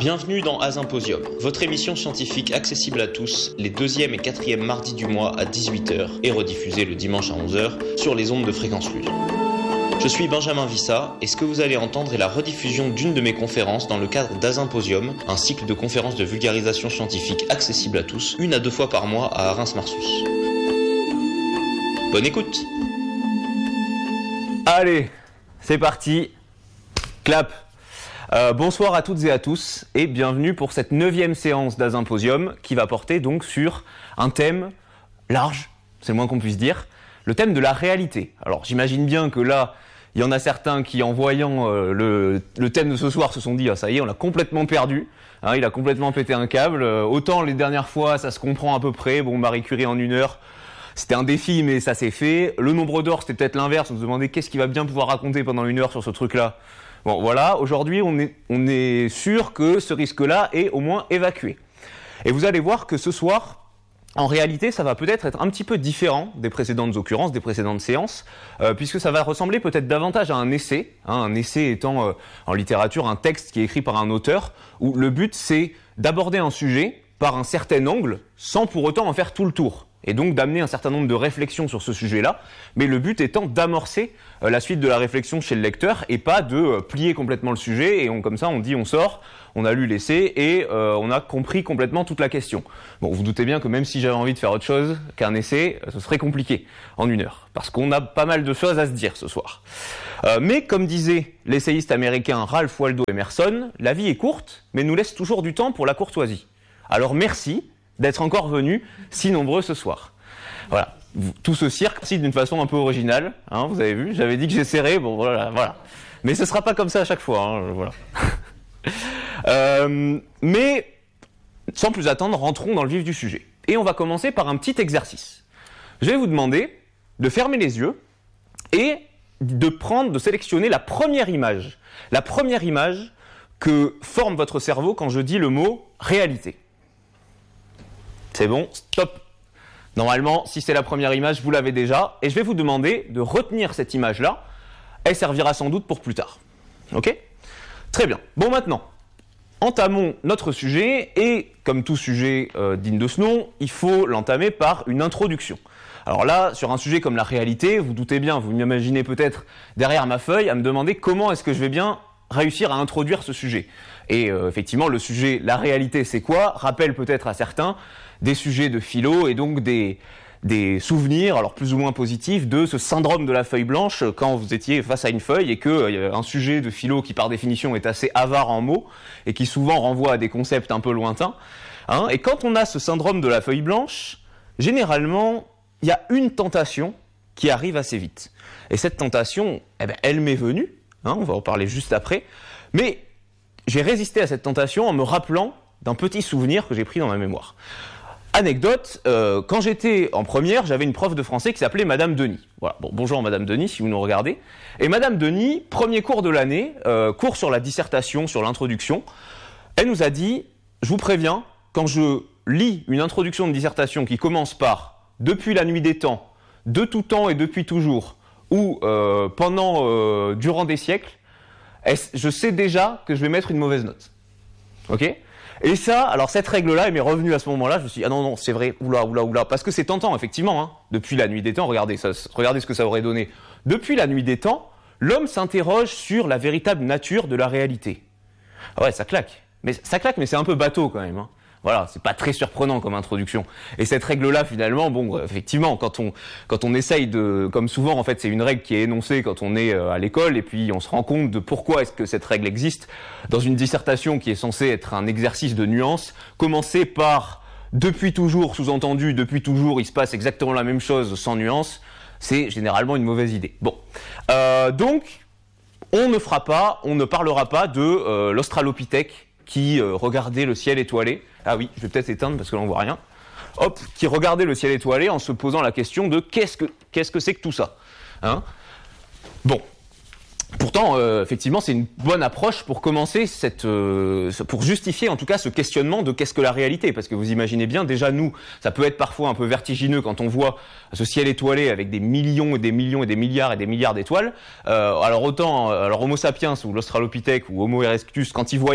Bienvenue dans Asymposium, votre émission scientifique accessible à tous, les 2e et 4e mardis du mois à 18h et rediffusée le dimanche à 11h sur les ondes de Fréquence Lune. Je suis Benjamin Vissa et ce que vous allez entendre est la rediffusion d'une de mes conférences dans le cadre d'Asymposium, un cycle de conférences de vulgarisation scientifique accessible à tous, 1 à 2 fois par mois à Reims-Marsus. Bonne écoute. Allez, c'est parti, clap. Bonsoir à toutes et à tous et bienvenue pour cette 9e séance d'Asymposium qui va porter donc sur un thème large, c'est le moins qu'on puisse dire, le thème de la réalité. Alors j'imagine bien que là, il y en a certains qui en voyant le thème de ce soir se sont dit « Ah ça y est, on l'a complètement perdu, hein, il a complètement pété un câble, autant les dernières fois ça se comprend à peu près, bon Marie Curie en 1 heure, c'était un défi mais ça s'est fait, le nombre d'or c'était peut-être l'inverse, on se demandait qu'est-ce qu'il va bien pouvoir raconter pendant 1 heure sur ce truc-là. Bon, voilà, aujourd'hui, on est sûr que ce risque-là est au moins évacué. Et vous allez voir que ce soir, en réalité, ça va peut-être être un petit peu différent des précédentes occurrences, des précédentes séances, puisque ça va ressembler peut-être davantage à un essai, hein, un essai étant en littérature un texte qui est écrit par un auteur, où le but c'est d'aborder un sujet par un certain angle, sans pour autant en faire tout le tour. Et donc d'amener un certain nombre de réflexions sur ce sujet-là, mais le but étant d'amorcer la suite de la réflexion chez le lecteur et pas de plier complètement le sujet et comme ça on dit on sort, on a lu l'essai et on a compris complètement toute la question. Bon, vous doutez bien que même si j'avais envie de faire autre chose qu'un essai, ce serait compliqué en 1 heure, parce qu'on a pas mal de choses à se dire ce soir. Mais comme disait l'essayiste américain Ralph Waldo Emerson, la vie est courte, mais nous laisse toujours du temps pour la courtoisie. Alors merci d'être encore venus si nombreux ce soir. Voilà, tout ce cirque, si d'une façon un peu originale, hein, vous avez vu, j'avais dit que j'essaierais, bon voilà. Mais ce sera pas comme ça à chaque fois, hein, voilà. Mais, sans plus attendre, rentrons dans le vif du sujet. Et on va commencer par un petit exercice. Je vais vous demander de fermer les yeux et de sélectionner la première image que forme votre cerveau quand je dis le mot réalité. C'est bon, stop. Normalement, si c'est la première image, vous l'avez déjà. Et je vais vous demander de retenir cette image-là. Elle servira sans doute pour plus tard. Ok ? Très bien. Bon, maintenant, entamons notre sujet. Et comme tout sujet digne de ce nom, il faut l'entamer par une introduction. Alors là, sur un sujet comme la réalité, vous doutez bien, vous m'imaginez peut-être derrière ma feuille à me demander comment est-ce que je vais bien réussir à introduire ce sujet. Et effectivement, le sujet, la réalité, c'est quoi ? Rappelle peut-être à certains des sujets de philo et donc des souvenirs, alors plus ou moins positifs, de ce syndrome de la feuille blanche quand vous étiez face à une feuille et que un sujet de philo qui par définition est assez avare en mots et qui souvent renvoie à des concepts un peu lointains. Hein, et quand on a ce syndrome de la feuille blanche, généralement, il y a une tentation qui arrive assez vite. Et cette tentation, elle m'est venue, hein, on va en parler juste après, mais j'ai résisté à cette tentation en me rappelant d'un petit souvenir que j'ai pris dans ma mémoire. Anecdote, quand j'étais en première, j'avais une prof de français qui s'appelait Madame Denis. Voilà. Bon, bonjour Madame Denis, si vous nous regardez. Et Madame Denis, premier cours de l'année, cours sur la dissertation, sur l'introduction, elle nous a dit, je vous préviens, quand je lis une introduction de dissertation qui commence par « depuis la nuit des temps, de tout temps et depuis toujours », ou durant des siècles, je sais déjà que je vais mettre une mauvaise note. Ok ? Et ça, alors cette règle-là, elle m'est revenue à ce moment-là, je me suis dit, ah non, c'est vrai, oula, parce que c'est tentant, effectivement, hein. Depuis la nuit des temps, regardez ce que ça aurait donné. Depuis la nuit des temps, l'homme s'interroge sur la véritable nature de la réalité. Ah ouais, ça claque, mais c'est un peu bateau quand même, hein. Voilà, c'est pas très surprenant comme introduction. Et cette règle-là, finalement, bon, effectivement, quand on essaye comme souvent, en fait, c'est une règle qui est énoncée quand on est à l'école, et puis on se rend compte de pourquoi est-ce que cette règle existe. Dans une dissertation qui est censée être un exercice de nuance, commencer par depuis toujours, sous-entendu, depuis toujours, il se passe exactement la même chose sans nuance, c'est généralement une mauvaise idée. Bon. Donc, on ne parlera pas de l'Australopithèque qui regardait le ciel étoilé. Ah oui, je vais peut-être éteindre parce que là on voit rien. Hop, qui regardait le ciel étoilé en se posant la question de qu'est-ce que c'est que tout ça, hein ? Bon, pourtant, effectivement, c'est une bonne approche pour commencer pour justifier en tout cas ce questionnement de qu'est-ce que la réalité, parce que vous imaginez bien, déjà nous, ça peut être parfois un peu vertigineux quand on voit ce ciel étoilé avec des millions et des millions et des milliards d'étoiles. Alors Homo sapiens ou l'Australopithèque ou Homo erectus, quand ils voyaient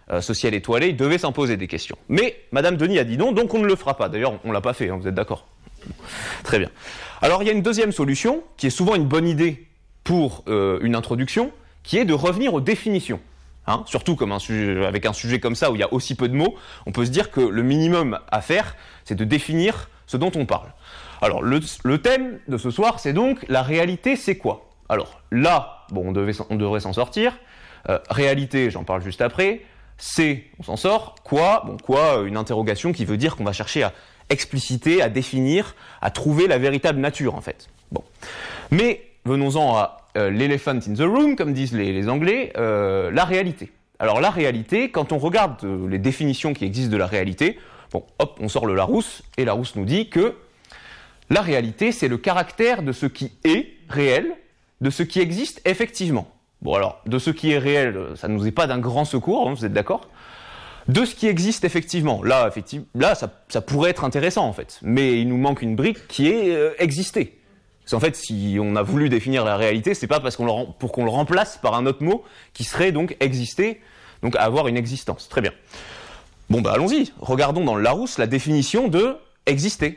ce ciel étoilé, il devait s'en poser des questions. Mais Madame Denis a dit non, donc on ne le fera pas. D'ailleurs, on ne l'a pas fait, hein, vous êtes d'accord? Très bien. Alors il y a une deuxième solution, qui est souvent une bonne idée pour une introduction, qui est de revenir aux définitions. Hein, surtout comme avec un sujet comme ça où il y a aussi peu de mots, on peut se dire que le minimum à faire, c'est de définir ce dont on parle. Alors le thème de ce soir, c'est donc la réalité, c'est quoi? Alors là, bon, on devrait s'en sortir. Réalité, j'en parle juste après. C'est, on s'en sort. Quoi? Bon, quoi? Une interrogation qui veut dire qu'on va chercher à expliciter, à définir, à trouver la véritable nature en fait. Bon, mais venons-en à l'elephant in the room, comme disent les Anglais, la réalité. Alors la réalité, quand on regarde les définitions qui existent de la réalité, bon, hop, on sort le Larousse, et Larousse nous dit que la réalité, c'est le caractère de ce qui est réel, de ce qui existe effectivement. Bon alors, de ce qui est réel, ça ne nous est pas d'un grand secours, hein, vous êtes d'accord? De ce qui existe effectivement, là ça pourrait être intéressant en fait, mais il nous manque une brique qui est exister. Parce qu'en fait, si on a voulu définir la réalité, c'est pas pour qu'on le remplace par un autre mot qui serait donc exister, donc avoir une existence. Très bien. Bon, bah allons-y. Regardons dans le Larousse la définition de exister.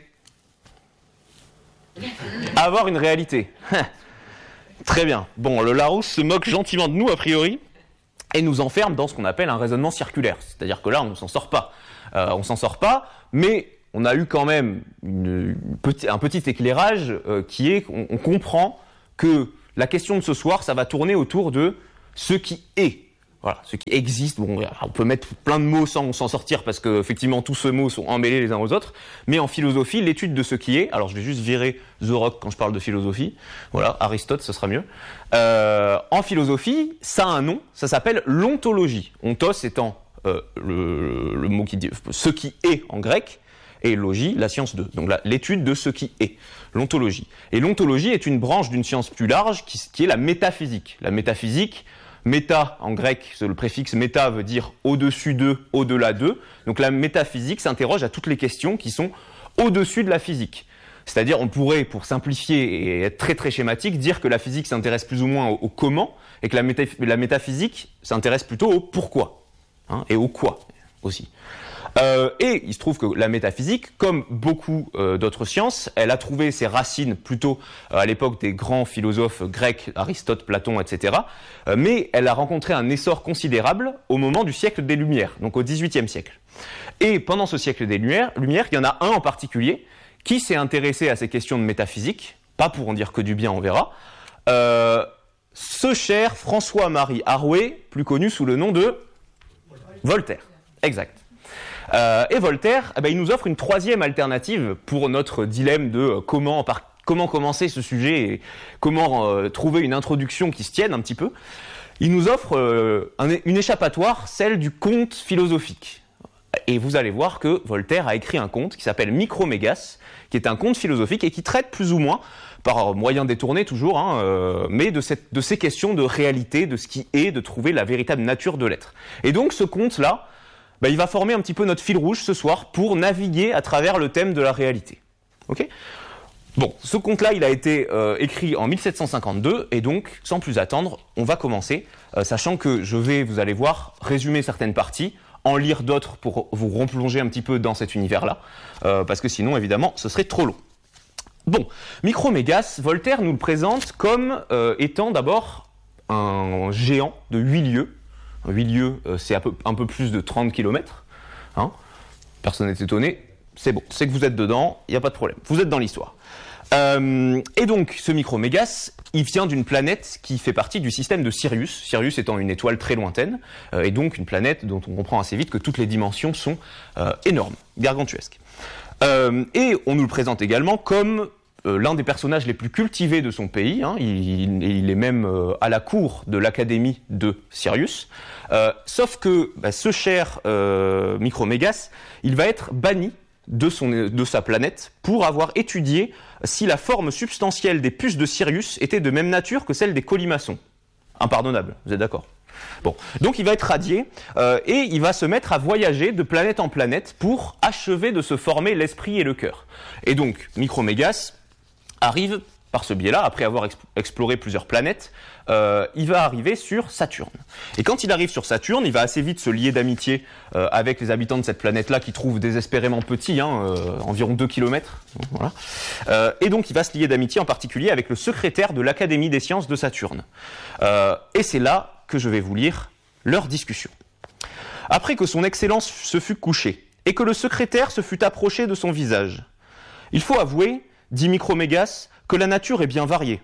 Avoir une réalité. Très bien. Bon, le Larousse se moque gentiment de nous, a priori, et nous enferme dans ce qu'on appelle un raisonnement circulaire. C'est-à-dire que là, on ne s'en sort pas. On s'en sort pas, mais on a eu quand même un petit éclairage qui est qu'on comprend que la question de ce soir, ça va tourner autour de ce qui est. Voilà, ce qui existe. Bon, on peut mettre plein de mots sans s'en sortir parce que effectivement tous ces mots sont emmêlés les uns aux autres. Mais en philosophie, l'étude de ce qui est. Alors je vais juste virer The Rock quand je parle de philosophie. Voilà, Aristote, ce sera mieux. En philosophie, ça a un nom. Ça s'appelle l'ontologie. Ontos étant le mot qui dit ce qui est en grec. Et logie, la science de. Donc là, l'étude de ce qui est, l'ontologie. Et l'ontologie est une branche d'une science plus large qui est la métaphysique. La métaphysique, méta en grec, le préfixe méta veut dire au-dessus de, au-delà de. Donc la métaphysique s'interroge à toutes les questions qui sont au-dessus de la physique. C'est-à-dire, on pourrait, pour simplifier et être très très schématique, dire que la physique s'intéresse plus ou moins au comment et que la métaphysique s'intéresse plutôt au pourquoi, hein, et au quoi aussi. Et il se trouve que la métaphysique, comme beaucoup d'autres sciences, elle a trouvé ses racines plutôt à l'époque des grands philosophes grecs, Aristote, Platon, etc. Mais elle a rencontré un essor considérable au moment du siècle des Lumières, donc au XVIIIe siècle. Et pendant ce siècle des Lumières, il y en a un en particulier qui s'est intéressé à ces questions de métaphysique, pas pour en dire que du bien, on verra, ce cher François-Marie Arouet, plus connu sous le nom de Voltaire. Exact. Et Voltaire, il nous offre une troisième alternative pour notre dilemme de comment commencer ce sujet et comment trouver une introduction qui se tienne un petit peu. Il nous offre une échappatoire, celle du conte philosophique. Et vous allez voir que Voltaire a écrit un conte qui s'appelle Micromégas, qui est un conte philosophique et qui traite plus ou moins, par moyen détourné toujours, mais de ces questions de réalité, de ce qui est, de trouver la véritable nature de l'être. Et donc ce conte-là, il va former un petit peu notre fil rouge ce soir pour naviguer à travers le thème de la réalité. Ok ? Bon, ce conte-là, il a été écrit en 1752, et donc, sans plus attendre, on va commencer, sachant que je vais, vous allez voir, résumer certaines parties, en lire d'autres pour vous replonger un petit peu dans cet univers-là, parce que sinon, évidemment, ce serait trop long. Bon, Micromégas, Voltaire nous le présente comme étant d'abord un géant de 8 lieues. 8 lieues, c'est un peu plus de 30 km. Hein, personne n'est étonné. C'est bon, c'est que vous êtes dedans, il n'y a pas de problème. Vous êtes dans l'histoire. Et donc, ce Micromégas, il vient d'une planète qui fait partie du système de Sirius. Sirius étant une étoile très lointaine, et donc une planète dont on comprend assez vite que toutes les dimensions sont énormes, gargantuesques. Et on nous le présente également comme l'un des personnages les plus cultivés de son pays. Hein, il est même à la cour de l'académie de Sirius. Sauf que ce cher Micromégas, il va être banni de sa planète pour avoir étudié si la forme substantielle des puces de Sirius était de même nature que celle des colimaçons. Impardonnable, vous êtes d'accord ? Bon, donc il va être radié et il va se mettre à voyager de planète en planète pour achever de se former l'esprit et le cœur. Et donc Micromégas arrive par ce biais-là, après avoir exploré plusieurs planètes, il va arriver sur Saturne. Et quand il arrive sur Saturne, il va assez vite se lier d'amitié avec les habitants de cette planète-là qui trouvent désespérément petit, environ 2 km. Voilà. Et donc il va se lier d'amitié en particulier avec le secrétaire de l'Académie des sciences de Saturne. Et c'est là que je vais vous lire leur discussion. Après que son Excellence se fut couché et que le secrétaire se fut approché de son visage, il faut avouer, dit Micromégas, que la nature est bien variée.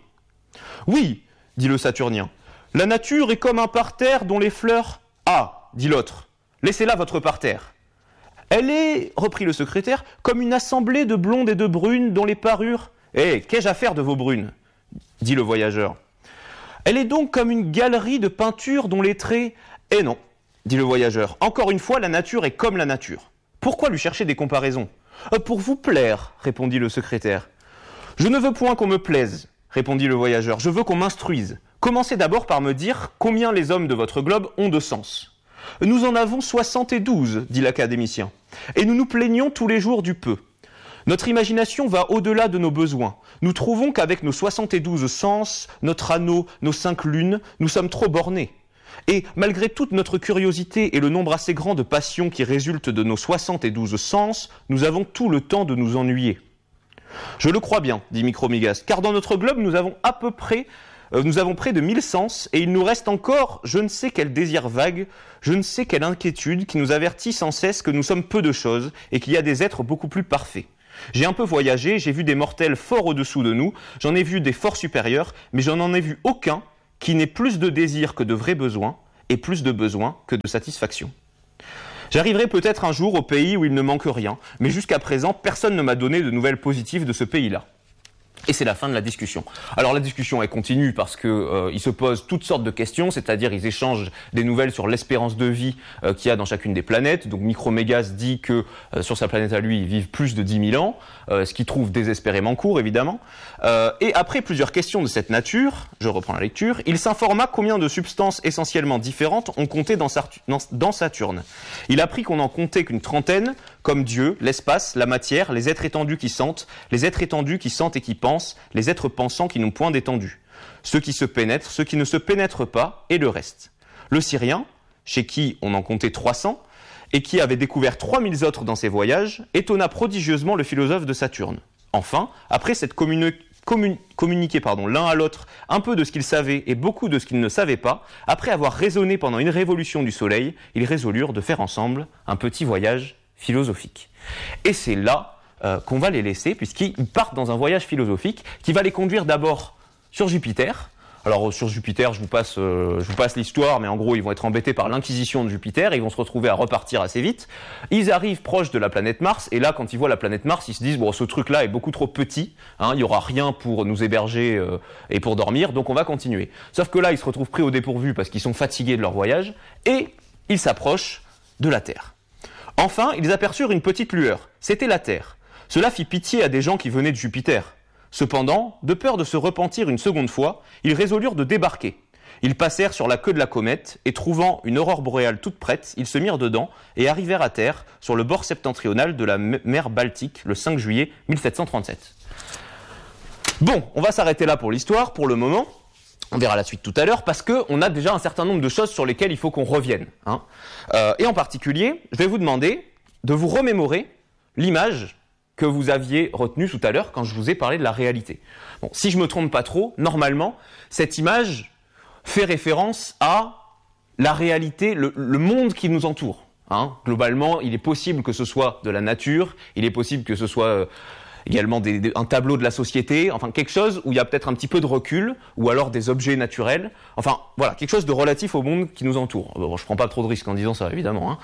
Oui, dit le Saturnien, la nature est comme un parterre dont les fleurs... Ah, dit l'autre, laissez-la votre parterre. Elle est, reprit le secrétaire, comme une assemblée de blondes et de brunes dont les parures... qu'ai-je à faire de vos brunes, dit le voyageur. Elle est donc comme une galerie de peintures dont les traits... non, dit le voyageur, encore une fois, la nature est comme la nature. Pourquoi lui chercher des comparaisons ? Pour vous plaire, répondit le secrétaire. Je ne veux point qu'on me plaise, répondit le voyageur, je veux qu'on m'instruise. Commencez d'abord par me dire combien les hommes de votre globe ont de sens. Nous en avons 72, dit l'académicien, et nous nous plaignons tous les jours du peu. Notre imagination va au-delà de nos besoins. Nous trouvons qu'avec nos 72 sens, notre anneau, nos 5 lunes, nous sommes trop bornés. Et malgré toute notre curiosité et le nombre assez grand de passions qui résultent de nos 72 sens, nous avons tout le temps de nous ennuyer. Je le crois bien, dit Micromégas, car dans notre globe nous avons près de 1000 sens, et il nous reste encore je ne sais quel désir vague, je ne sais quelle inquiétude qui nous avertit sans cesse que nous sommes peu de choses, et qu'il y a des êtres beaucoup plus parfaits. J'ai un peu voyagé, j'ai vu des mortels fort au-dessous de nous, j'en ai vu des fort supérieurs, mais je n'en ai vu aucun qui n'ait plus de désir que de vrais besoins, et plus de besoins que de satisfaction. J'arriverai peut-être un jour au pays où il ne manque rien, mais jusqu'à présent, personne ne m'a donné de nouvelles positives de ce pays-là. Et c'est la fin de la discussion. Alors la discussion elle continue parce que ils se posent toutes sortes de questions, c'est-à-dire ils échangent des nouvelles sur l'espérance de vie qu'il y a dans chacune des planètes. Donc Micromégas dit que sur sa planète à lui, ils vivent plus de 10 000 ans, ce qu'il trouve désespérément court évidemment. Et après plusieurs questions de cette nature, je reprends la lecture, il s'informa combien de substances essentiellement différentes on comptait dans Saturne. Il apprit qu'on en comptait qu'une trentaine, comme Dieu, l'espace, la matière, les êtres étendus qui sentent et qui pensent, les êtres pensants qui n'ont point d'étendue, ceux qui se pénètrent, ceux qui ne se pénètrent pas, et le reste. Le Syrien, chez qui on en comptait 300, et qui avait découvert 3000 autres dans ses voyages, étonna prodigieusement le philosophe de Saturne. Enfin, après s'être communiqué l'un à l'autre un peu de ce qu'ils savaient et beaucoup de ce qu'ils ne savaient pas, après avoir raisonné pendant une révolution du soleil, ils résolurent de faire ensemble un petit voyage philosophique. Et c'est là qu'on va les laisser, puisqu'ils partent dans un voyage philosophique qui va les conduire d'abord sur Jupiter. Alors sur Jupiter, je vous passe l'histoire, mais en gros, ils vont être embêtés par l'inquisition de Jupiter, et ils vont se retrouver à repartir assez vite. Ils arrivent proches de la planète Mars, et là, quand ils voient la planète Mars, ils se disent, bon, ce truc-là est beaucoup trop petit, il n'y aura rien pour nous héberger et pour dormir, donc on va continuer. Sauf que là, ils se retrouvent pris au dépourvu parce qu'ils sont fatigués de leur voyage, et ils s'approchent de la Terre. Enfin, ils aperçurent une petite lueur. C'était la Terre. Cela fit pitié à des gens qui venaient de Jupiter. Cependant, de peur de se repentir une seconde fois, ils résolurent de débarquer. Ils passèrent sur la queue de la comète, et trouvant une aurore boréale toute prête, ils se mirent dedans et arrivèrent à terre sur le bord septentrional de la mer Baltique le 5 juillet 1737. Bon, on va s'arrêter là pour l'histoire, pour le moment. On verra la suite tout à l'heure, parce qu'on a déjà un certain nombre de choses sur lesquelles il faut qu'on revienne. Et en particulier, je vais vous demander de vous remémorer l'image que vous aviez retenue tout à l'heure quand je vous ai parlé de la réalité. Bon, si je ne me trompe pas trop, normalement, cette image fait référence à la réalité, le monde qui nous entoure. Globalement, il est possible que ce soit de la nature, il est possible que ce soit également un tableau de la société, enfin quelque chose où il y a peut-être un petit peu de recul, ou alors des objets naturels, enfin voilà, quelque chose de relatif au monde qui nous entoure. Bon, je ne prends pas trop de risques en disant ça, évidemment.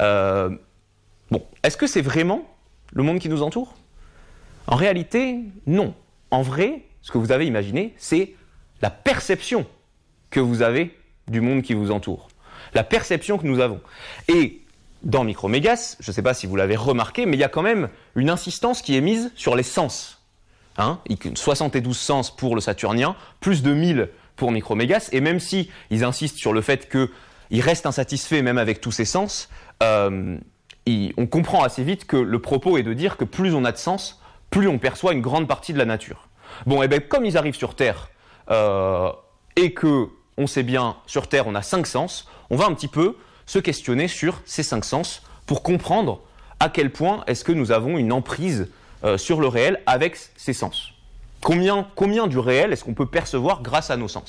Bon, est-ce que c'est vraiment le monde qui nous entoure ? En réalité, non. En vrai, ce que vous avez imaginé, c'est la perception que vous avez du monde qui vous entoure. La perception que nous avons. Et dans Micromégas, je ne sais pas si vous l'avez remarqué, mais il y a quand même une insistance qui est mise sur les sens. 72 sens pour le Saturnien, plus de 1000 pour Micromégas, et même si ils insistent sur le fait qu'ils restent insatisfaits même avec tous ces sens, on comprend assez vite que le propos est de dire que plus on a de sens, plus on perçoit une grande partie de la nature. Bon, et bien comme ils arrivent sur Terre, et que on sait bien, sur Terre, on a 5 sens, on va un petit peu se questionner sur ces 5 sens pour comprendre à quel point est-ce que nous avons une emprise sur le réel avec ces sens. Combien du réel est-ce qu'on peut percevoir grâce à nos sens ?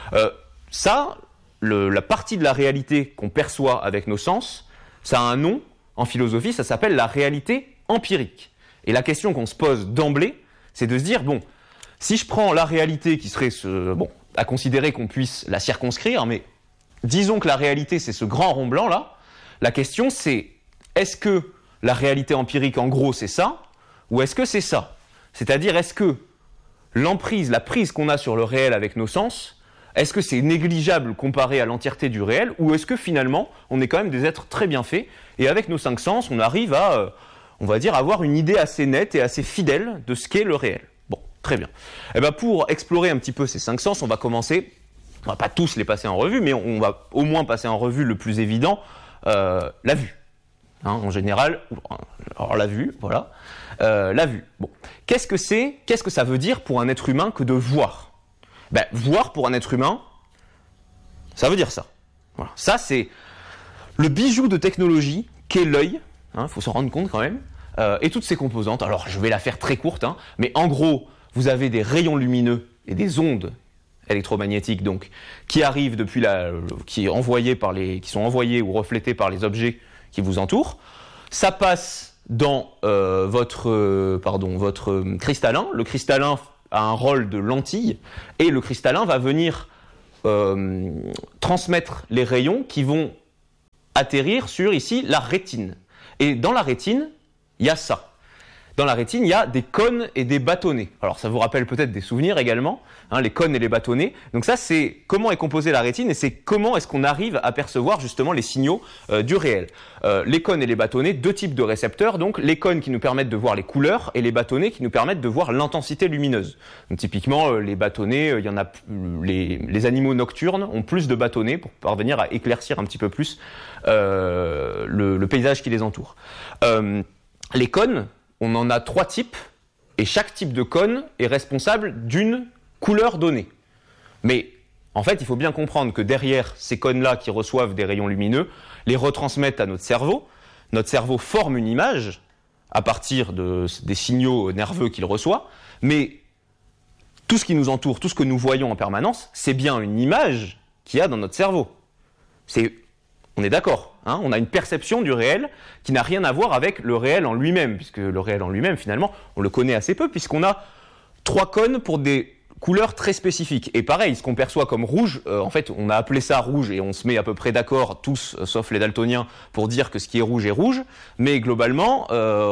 La partie de la réalité qu'on perçoit avec nos sens, ça a un nom en philosophie, ça s'appelle la réalité empirique. Et la question qu'on se pose d'emblée, c'est de se dire, bon, si je prends la réalité qui serait à considérer qu'on puisse la circonscrire, mais disons que la réalité c'est ce grand rond blanc là, la question c'est, est-ce que la réalité empirique en gros c'est ça, ou est-ce que c'est ça ? C'est-à-dire, est-ce que l'emprise, la prise qu'on a sur le réel avec nos sens, est-ce que c'est négligeable comparé à l'entièreté du réel, ou est-ce que finalement, on est quand même des êtres très bien faits, et avec nos 5 sens, on arrive à, on va dire, avoir une idée assez nette et assez fidèle de ce qu'est le réel. Bon, très bien. Et bien pour explorer un petit peu ces 5 sens, on va commencer, on va pas tous les passer en revue, mais on va au moins passer en revue le plus évident, la vue. En général, alors la vue, voilà, la vue. Bon, qu'est-ce que ça veut dire pour un être humain que de voir ? Ben, voir pour un être humain, ça veut dire ça. Voilà. Ça, c'est le bijou de technologie qu'est l'œil, faut s'en rendre compte quand même, et toutes ses composantes. Alors, je vais la faire très courte, mais en gros, vous avez des rayons lumineux et des ondes électromagnétiques donc qui arrivent depuis qui sont envoyés ou reflétés par les objets qui vous entourent. Ça passe dans votre cristallin. Le cristallin a un rôle de lentille et le cristallin va venir transmettre les rayons qui vont atterrir sur ici la rétine. Et dans la rétine, il y a ça. Dans la rétine, il y a des cônes et des bâtonnets. Alors ça vous rappelle peut-être des souvenirs également, les cônes et les bâtonnets. Donc ça, c'est comment est composée la rétine et c'est comment est-ce qu'on arrive à percevoir justement les signaux du réel. Les cônes et les bâtonnets, 2 types de récepteurs. Donc les cônes qui nous permettent de voir les couleurs et les bâtonnets qui nous permettent de voir l'intensité lumineuse. Donc typiquement, les bâtonnets, il y en a les animaux nocturnes ont plus de bâtonnets pour parvenir à éclaircir un petit peu plus le paysage qui les entoure. Les cônes, on en a 3 types, et chaque type de cône est responsable d'une couleur donnée. Mais en fait, il faut bien comprendre que derrière ces cônes-là qui reçoivent des rayons lumineux, les retransmettent à notre cerveau. Notre cerveau forme une image à partir des signaux nerveux qu'il reçoit, mais tout ce qui nous entoure, tout ce que nous voyons en permanence, c'est bien une image qu'il y a dans notre cerveau. On est d'accord, on a une perception du réel qui n'a rien à voir avec le réel en lui-même, puisque le réel en lui-même, finalement, on le connaît assez peu, puisqu'on a 3 cônes pour des couleurs très spécifiques. Et pareil, ce qu'on perçoit comme rouge, en fait, on a appelé ça rouge, et on se met à peu près d'accord, tous, sauf les daltoniens, pour dire que ce qui est rouge, mais globalement,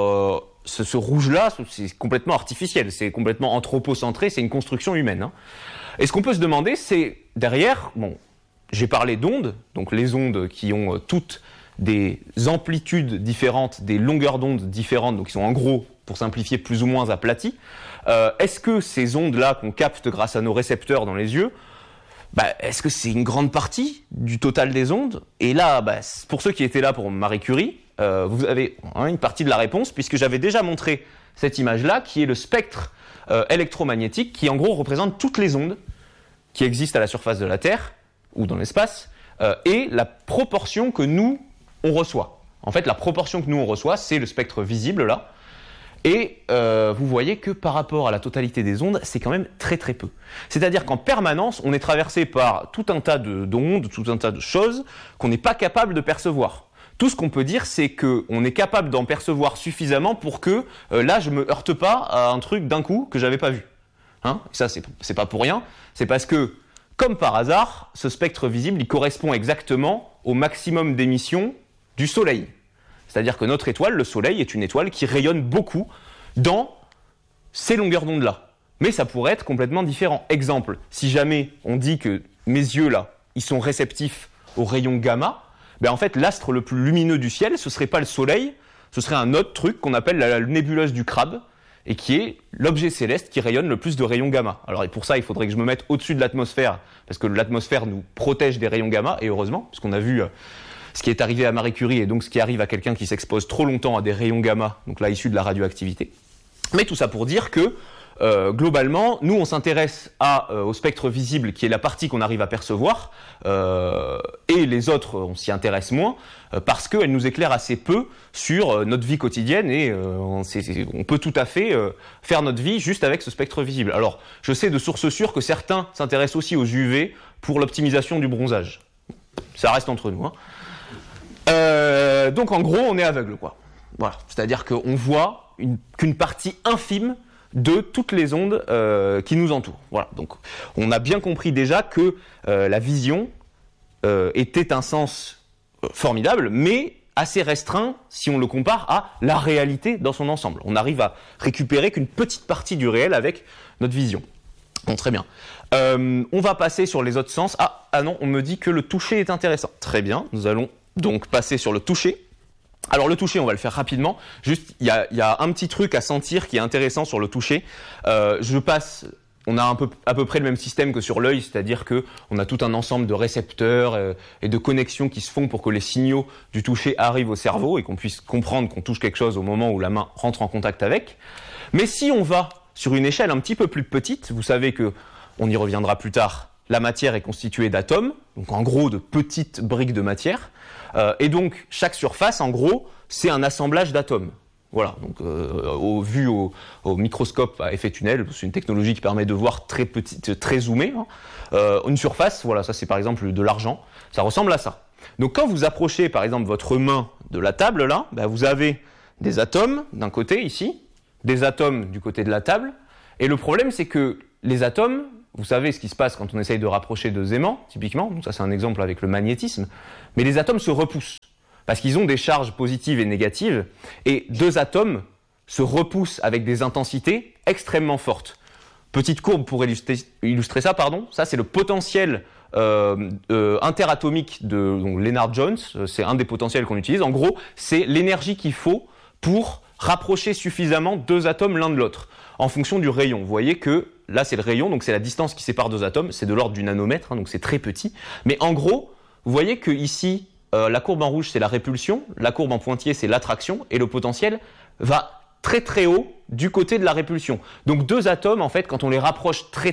ce rouge-là, c'est complètement artificiel, c'est complètement anthropocentré, c'est une construction humaine. Et ce qu'on peut se demander, c'est, derrière, j'ai parlé d'ondes, donc les ondes qui ont toutes des amplitudes différentes, des longueurs d'onde différentes, donc qui sont en gros, pour simplifier, plus ou moins aplaties. Est-ce que ces ondes-là qu'on capte grâce à nos récepteurs dans les yeux, est-ce que c'est une grande partie du total des ondes ? Et là, pour ceux qui étaient là pour Marie Curie, vous avez une partie de la réponse, puisque j'avais déjà montré cette image-là, qui est le spectre électromagnétique, qui en gros représente toutes les ondes qui existent à la surface de la Terre, ou dans l'espace, et la proportion que nous, on reçoit. En fait, la proportion que nous, on reçoit, c'est le spectre visible, là, et vous voyez que par rapport à la totalité des ondes, c'est quand même très très peu. C'est-à-dire qu'en permanence, on est traversé par tout un tas d'ondes, tout un tas de choses qu'on n'est pas capable de percevoir. Tout ce qu'on peut dire, c'est qu'on est capable d'en percevoir suffisamment pour que, là, je me heurte pas à un truc d'un coup que j'avais pas vu. Ça, c'est pas pour rien, c'est parce que comme par hasard, ce spectre visible, il correspond exactement au maximum d'émission du Soleil. C'est-à-dire que notre étoile, le Soleil, est une étoile qui rayonne beaucoup dans ces longueurs d'onde-là. Mais ça pourrait être complètement différent. Exemple, si jamais on dit que mes yeux, là, ils sont réceptifs aux rayons gamma, en fait, l'astre le plus lumineux du ciel, ce serait pas le Soleil, ce serait un autre truc qu'on appelle la nébuleuse du crabe, et qui est l'objet céleste qui rayonne le plus de rayons gamma. Alors et pour ça, il faudrait que je me mette au-dessus de l'atmosphère, parce que l'atmosphère nous protège des rayons gamma, et heureusement, parce qu'on a vu ce qui est arrivé à Marie Curie, et donc ce qui arrive à quelqu'un qui s'expose trop longtemps à des rayons gamma, donc là issus de la radioactivité. Mais tout ça pour dire que globalement, nous on s'intéresse au spectre visible qui est la partie qu'on arrive à percevoir, et les autres on s'y intéresse moins, parce qu'elle nous éclaire assez peu sur notre vie quotidienne, et on peut tout à fait faire notre vie juste avec ce spectre visible. Alors, je sais de sources sûres que certains s'intéressent aussi aux UV pour l'optimisation du bronzage. Ça reste entre nous, hein. Donc en gros, on est aveugle, quoi. Voilà, c'est-à-dire qu'on voit qu'une partie infime de toutes les ondes qui nous entourent. Voilà, donc on a bien compris déjà que la vision était un sens formidable, mais assez restreint si on le compare à la réalité dans son ensemble. On arrive à récupérer qu'une petite partie du réel avec notre vision. Bon, très bien. On va passer sur les autres sens. Ah non, on me dit que le toucher est intéressant. Très bien, nous allons donc passer sur le toucher. Alors le toucher, on va le faire rapidement. Juste, il y a un petit truc à sentir qui est intéressant sur le toucher. On a à peu près le même système que sur l'œil, c'est-à-dire que on a tout un ensemble de récepteurs et de connexions qui se font pour que les signaux du toucher arrivent au cerveau et qu'on puisse comprendre qu'on touche quelque chose au moment où la main rentre en contact avec. Mais si on va sur une échelle un petit peu plus petite, vous savez que, on y reviendra plus tard, la matière est constituée d'atomes, donc en gros de petites briques de matière, et donc chaque surface, en gros, c'est un assemblage d'atomes. Voilà, donc vu au microscope à effet tunnel, c'est une technologie qui permet de voir très petite, très zoomé, hein. Une surface, voilà, ça c'est par exemple de l'argent, ça ressemble à ça. Donc quand vous approchez par exemple votre main de la table là, vous avez des atomes d'un côté ici, des atomes du côté de la table, et le problème c'est que les atomes, vous savez ce qui se passe quand on essaye de rapprocher deux aimants, typiquement, donc ça c'est un exemple avec le magnétisme, mais les atomes se repoussent, parce qu'ils ont des charges positives et négatives, et deux atomes se repoussent avec des intensités extrêmement fortes. Petite courbe pour illustrer ça, ça c'est le potentiel interatomique de donc Lennard-Jones, c'est un des potentiels qu'on utilise, en gros c'est l'énergie qu'il faut pour rapprocher suffisamment deux atomes l'un de l'autre, en fonction du rayon. Vous voyez que là c'est le rayon, donc c'est la distance qui sépare deux atomes, c'est de l'ordre du nanomètre, hein, donc c'est très petit, mais en gros, vous voyez que ici, la courbe en rouge c'est la répulsion, la courbe en pointillé c'est l'attraction, et le potentiel va très très haut du côté de la répulsion. Donc deux atomes, en fait, quand on les rapproche très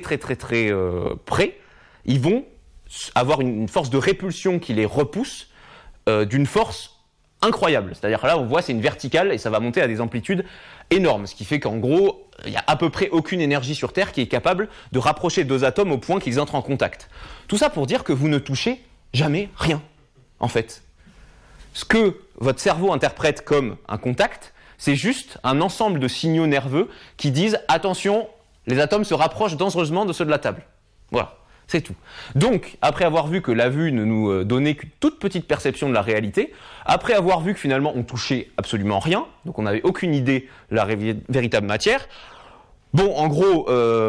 près, ils vont avoir une force de répulsion qui les repousse d'une force incroyable. C'est-à-dire que là, on voit, c'est une verticale et ça va monter à des amplitudes énormes. Ce qui fait qu'en gros, il n'y a à peu près aucune énergie sur Terre qui est capable de rapprocher deux atomes au point qu'ils entrent en contact. Tout ça pour dire que vous ne touchez jamais rien, en fait. Ce que votre cerveau interprète comme un contact, c'est juste un ensemble de signaux nerveux qui disent « Attention, les atomes se rapprochent dangereusement de ceux de la table. » Voilà. C'est tout. Donc, après avoir vu que la vue ne nous donnait qu'une toute petite perception de la réalité, après avoir vu que finalement on touchait absolument rien, donc on n'avait aucune idée de la véritable matière, bon, en gros,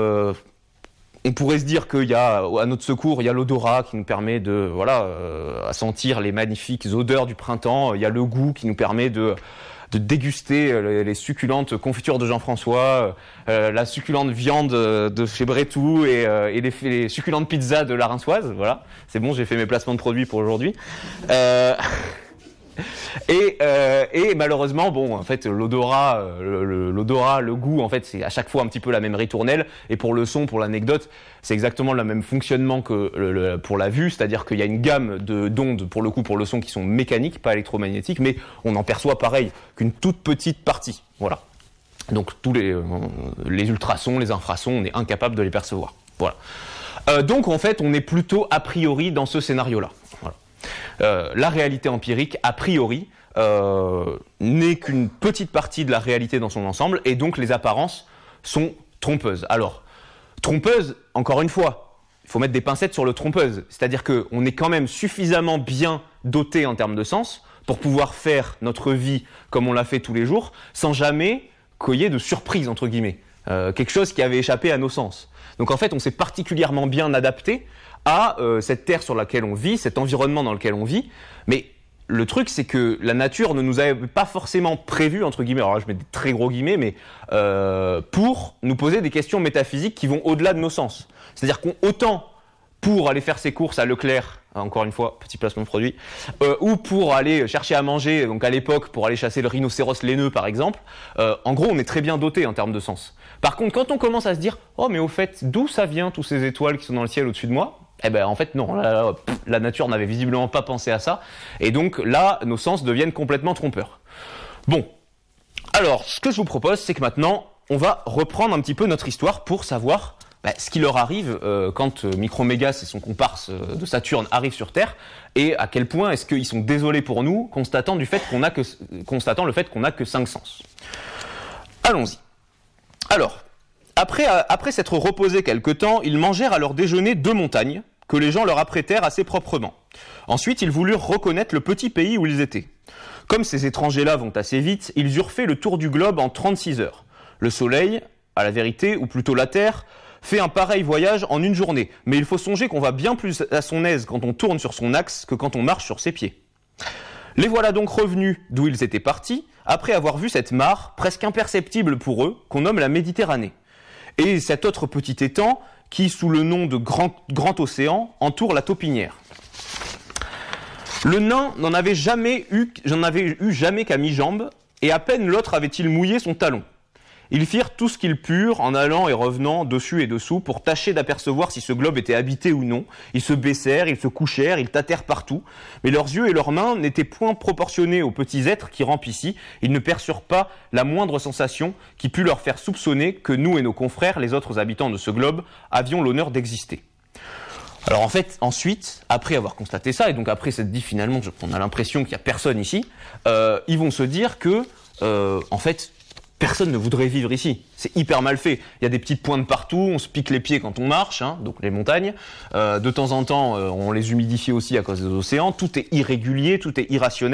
on pourrait se dire qu'il y a, à notre secours, il y a l'odorat qui nous permet de, à sentir les magnifiques odeurs du printemps, il y a le goût qui nous permet de déguster les succulentes confitures de Jean-François, la succulente viande de chez Brétou et les succulentes pizzas de la Rinçoise. Voilà, c'est bon, j'ai fait mes placements de produits pour aujourd'hui. Et malheureusement, bon, en fait, l'odorat, le goût, en fait, c'est à chaque fois un petit peu la même ritournelle. Et pour le son, pour l'anecdote, c'est exactement le même fonctionnement que pour la vue, c'est-à-dire qu'il y a une gamme d'ondes, pour le coup, pour le son, qui sont mécaniques, pas électromagnétiques, mais on en perçoit pareil qu'une toute petite partie. Voilà. Donc tous les ultrasons, les infrasons, on est incapable de les percevoir. Voilà. Donc en fait, on est plutôt a priori dans ce scénario-là. Voilà. La réalité empirique, a priori, n'est qu'une petite partie de la réalité dans son ensemble, et donc les apparences sont trompeuses. Alors, trompeuse, encore une fois, il faut mettre des pincettes sur le trompeuse, c'est-à-dire qu'on est quand même suffisamment bien doté en termes de sens pour pouvoir faire notre vie comme on l'a fait tous les jours, sans jamais qu'il y ait de surprise, entre guillemets, quelque chose qui avait échappé à nos sens. Donc en fait, on s'est particulièrement bien adapté à cette terre sur laquelle on vit, cet environnement dans lequel on vit. Mais le truc, c'est que la nature ne nous avait pas forcément prévu, entre guillemets, alors là je mets des très gros guillemets, mais pour nous poser des questions métaphysiques qui vont au-delà de nos sens. C'est-à-dire qu'autant pour aller faire ses courses à Leclerc, encore une fois, petit placement de produit, ou pour aller chercher à manger, donc à l'époque, pour aller chasser le rhinocéros laineux, par exemple, en gros, on est très bien doté en termes de sens. Par contre, quand on commence à se dire « Oh, mais au fait, d'où ça vient, tous ces étoiles qui sont dans le ciel au-dessus de moi ?» Eh ben, en fait, non, la nature n'avait visiblement pas pensé à ça. Et donc, là, nos sens deviennent complètement trompeurs. Bon. Alors, ce que je vous propose, c'est que maintenant, on va reprendre un petit peu notre histoire pour savoir ce qui leur arrive quand Micromégas et son comparse de Saturne arrivent sur Terre, et à quel point est-ce qu'ils sont désolés pour nous, constatant le fait qu'on n'a que 5 sens. Allons-y. Alors, après s'être reposés quelque temps, ils mangèrent à leur déjeuner 2 montagnes, que les gens leur apprêtèrent assez proprement. Ensuite, ils voulurent reconnaître le petit pays où ils étaient. Comme ces étrangers-là vont assez vite, ils eurent fait le tour du globe en 36 heures. Le Soleil, à la vérité, ou plutôt la Terre, fait un pareil voyage en une journée, mais il faut songer qu'on va bien plus à son aise quand on tourne sur son axe que quand on marche sur ses pieds. Les voilà donc revenus d'où ils étaient partis, après avoir vu cette mare, presque imperceptible pour eux, qu'on nomme la Méditerranée, et cet autre petit étang qui, sous le nom de grand océan, entoure la taupinière. Le nain n'en avait eu jamais qu'à mi-jambe, et à peine l'autre avait-il mouillé son talon. Ils firent tout ce qu'ils purent en allant et revenant dessus et dessous pour tâcher d'apercevoir si ce globe était habité ou non. Ils se baissèrent, ils se couchèrent, ils tâtèrent partout. Mais leurs yeux et leurs mains n'étaient point proportionnés aux petits êtres qui rampent ici. Ils ne perçurent pas la moindre sensation qui pût leur faire soupçonner que nous et nos confrères, les autres habitants de ce globe, avions l'honneur d'exister. Alors en fait, ensuite, après avoir constaté ça, et donc après s'être dit finalement qu'on a l'impression qu'il n'y a personne ici, ils vont se dire que, en fait, personne ne voudrait vivre ici. C'est hyper mal fait. Il y a des petites pointes partout, on se pique les pieds quand on marche, donc les montagnes. De temps en temps, on les humidifie aussi à cause des océans. Tout est irrégulier, tout est irrationnel.